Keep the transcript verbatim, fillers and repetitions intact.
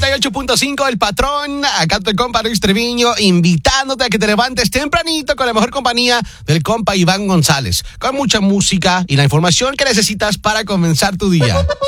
noventa y ocho punto cinco El Patrón, acá tu compa Luis Treviño, invitándote a que te levantes tempranito con la mejor compañía del compa Iván González, con mucha música y la información que necesitas para comenzar tu día.